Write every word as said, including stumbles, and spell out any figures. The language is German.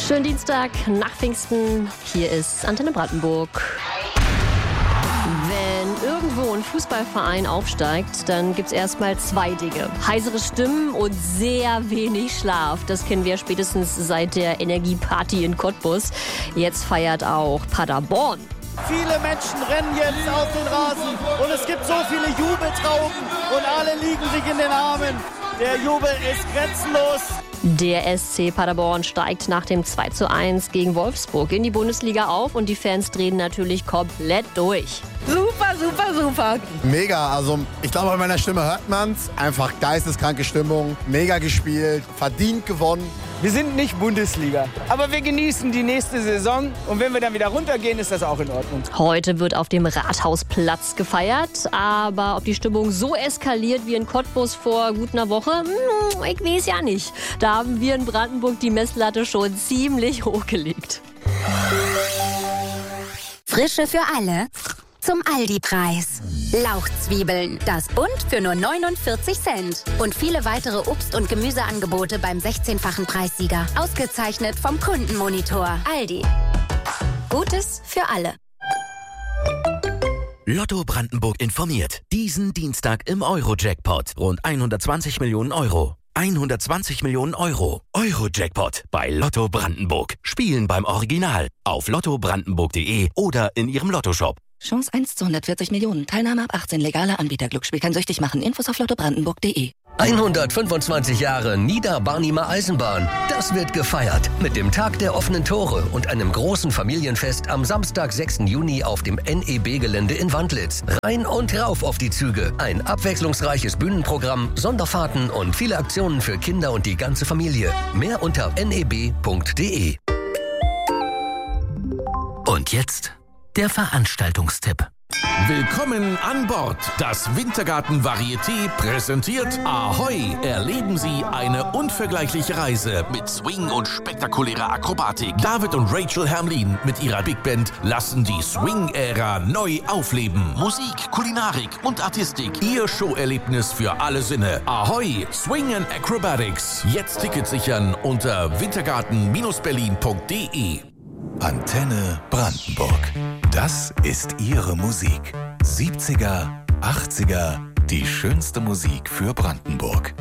Schönen Dienstag nach Pfingsten. Hier ist Antenne Brandenburg. Wenn irgendwo ein Fußballverein aufsteigt, dann gibt es erstmal zwei Dinge. Heisere Stimmen und sehr wenig Schlaf. Das kennen wir spätestens seit der Energieparty in Cottbus. Jetzt feiert auch Paderborn. Viele Menschen rennen jetzt auf den Rasen und es gibt so viele Jubeltrauben und alle liegen sich in den Armen. Der Jubel ist grenzenlos. Der S C Paderborn steigt nach dem zwei zu eins gegen Wolfsburg in die Bundesliga auf und die Fans drehen natürlich komplett durch. Super, super, super. Mega, also ich glaube, bei meiner Stimme hört man's. Einfach geisteskranke Stimmung, mega gespielt, verdient gewonnen. Wir sind nicht Bundesliga, aber wir genießen die nächste Saison und wenn wir dann wieder runtergehen, ist das auch in Ordnung. Heute wird auf dem Rathausplatz gefeiert, aber ob die Stimmung so eskaliert wie in Cottbus vor gut einer Woche, hm, ich weiß ja nicht. Da haben wir in Brandenburg die Messlatte schon ziemlich hochgelegt. Frische für alle zum Aldi-Preis. Lauchzwiebeln, das Bund für nur neunundvierzig Cent. Und viele weitere Obst- und Gemüseangebote beim sechzehnfachen Preissieger. Ausgezeichnet vom Kundenmonitor. Aldi. Gutes für alle. Lotto Brandenburg informiert. Diesen Dienstag im Euro-Jackpot. Rund hundertzwanzig Millionen Euro. hundertzwanzig Millionen Euro. Euro-Jackpot bei Lotto Brandenburg. Spielen beim Original. Auf lotto brandenburg punkt de oder in Ihrem Lottoshop. Chance eins zu hundertvierzig Millionen. Teilnahme ab achtzehn. Legaler Anbieter. Glücksspiel kann süchtig machen. Infos auf lotto brandenburg punkt de. hundertfünfundzwanzig Jahre Niederbarnimer Eisenbahn. Das wird gefeiert mit dem Tag der offenen Tore und einem großen Familienfest am Samstag, sechsten Juni auf dem N E B-Gelände in Wandlitz. Rein und rauf auf die Züge. Ein abwechslungsreiches Bühnenprogramm, Sonderfahrten und viele Aktionen für Kinder und die ganze Familie. Mehr unter n e b punkt de. Und jetzt der Veranstaltungstipp. Willkommen an Bord. Das Wintergarten Varieté präsentiert Ahoi. Erleben Sie eine unvergleichliche Reise mit Swing und spektakulärer Akrobatik. David und Rachel Hermlin mit ihrer Big Band lassen die Swing-Ära neu aufleben. Musik, Kulinarik und Artistik. Ihr Showerlebnis für alle Sinne. Ahoi, Swing and Acrobatics. Jetzt Tickets sichern unter wintergarten berlin punkt de. Antenne Brandenburg. Das ist Ihre Musik. siebziger, achtziger, die schönste Musik für Brandenburg.